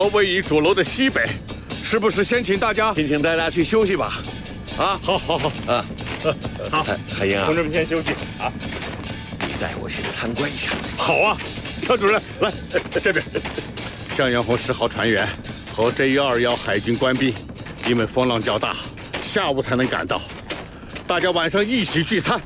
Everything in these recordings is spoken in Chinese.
位于主楼的西北，是不是先请大家？ 请大家去休息吧。啊， 好啊， 好， 海英啊， 同志们先休息啊。 你带我去参观一下。 好啊，车主任来这边。向阳红10号船员和 J121海军官兵，因为风浪较大，下午才能赶到。大家晚上一起聚餐。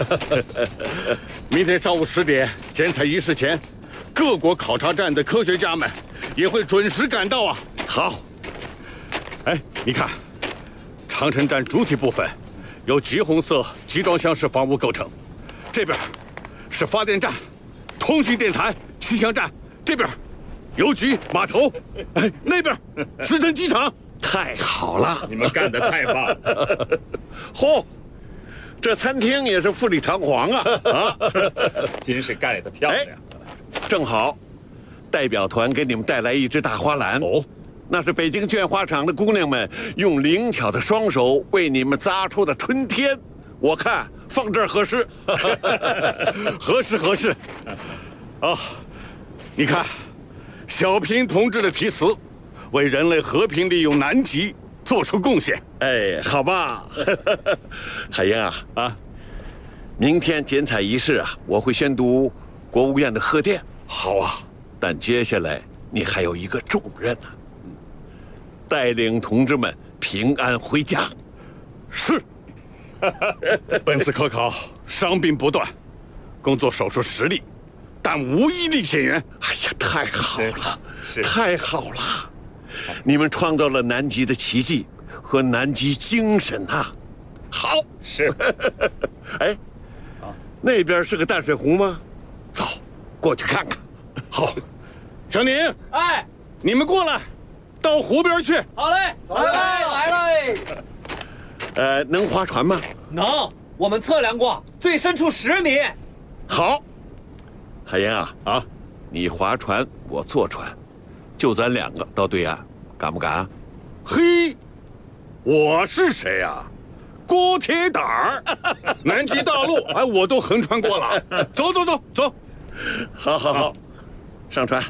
明天上午10点剪彩仪式前，各国考察站的科学家们也会准时赶到啊。 好。 哎，你看，长城站主体部分由橘红色集装箱式房屋构成，这边是发电站、通讯电台、气象站，这边邮局、码头，哎，那边直升机场。 太好了， 你们干得太棒了！ 嚯，这餐厅也是富丽堂皇啊！啊， 真是盖得漂亮。 正好，代表团给你们带来一只大花篮。 哦， 那是北京绢花厂的姑娘们用灵巧的双手为你们扎出的春天。我看放这儿合适。 合适。啊，你看，小平同志的题词，为人类和平利用南极做出贡献。 哎，好吧。海英啊，明天剪彩仪式啊，我会宣读国务院的贺电。 好啊， 但接下来你还有一个重任啊，带领同志们平安回家。 是。本次科考伤病不断，工作手术实力，但无一例减员。 哎呀，太好了， 是太好了！你们创造了南极的奇迹和南极精神啊！好， 是。 哎，那边是个淡水湖吗？走，过去看看。 好，小宁， 哎， 你们过来，到湖边去。 好嘞，来嘞。 能划船吗？ 能，我们测量过，最深处10米。 好，海英啊，你划船，我坐船，就咱2个到对岸，敢不敢？ 嘿，我是谁呀？郭铁胆儿，南极大陆，哎，我都横穿过了。走。 好，上船。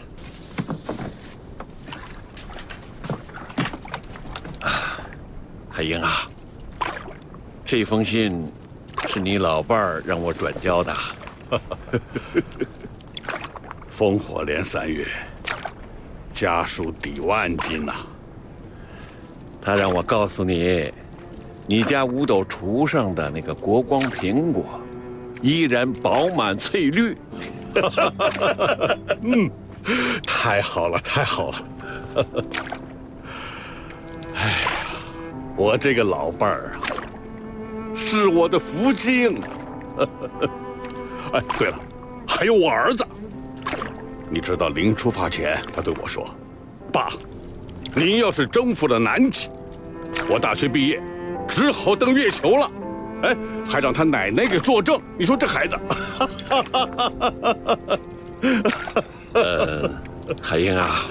海英啊，这封信是你老伴儿让我转交的。 烽火连3月，家书抵万金呐。 他让我告诉你，你家五斗橱上的那个国光苹果，依然饱满翠绿。 太好了。哎呀，我这个老伴儿啊，是我的福星。哎，对了，还有我儿子。你知道临出发前，他对我说：“爸，您要是征服了南极，我大学毕业，只好登月球了。”哎，还让他奶奶给作证。你说这孩子。 海英啊，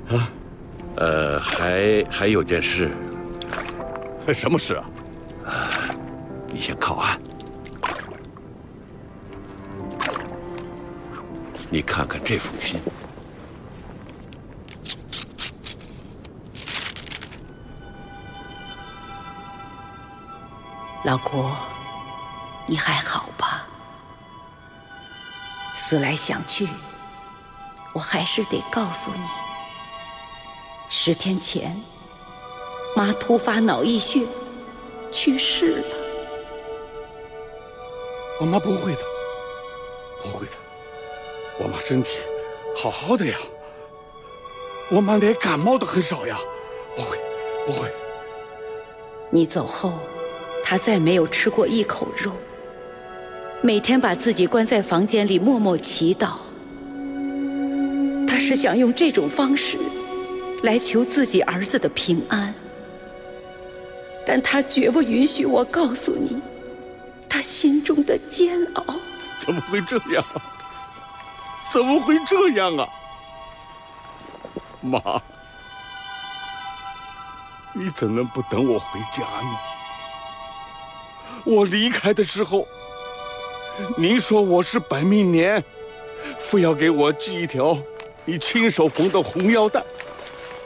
还有件事。 什么事啊？ 你先靠岸。你看看这封信。 老郭，你还好吧？思来想去，我还是得告诉你，10天前，妈突发脑溢血，去世了。 我妈不会的，我妈身体好好的呀，我妈连感冒都很少呀，不会。 你走后，她再没有吃过一口肉，每天把自己关在房间里默默祈祷。她是想用这种方式来求自己儿子的平安，但她绝不允许我告诉你她心中的煎熬。 怎么会这样啊？妈，你怎能不等我回家呢？我离开的时候，您说我是本命年，非要给我系一条你亲手缝的红腰带。